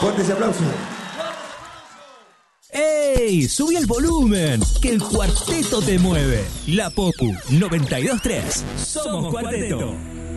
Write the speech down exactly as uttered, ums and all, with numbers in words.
Fuerte ese aplauso. ¡Ey! Subí el volumen, que el cuarteto te mueve. La Popu noventa y dos tres. Somos Cuarteto.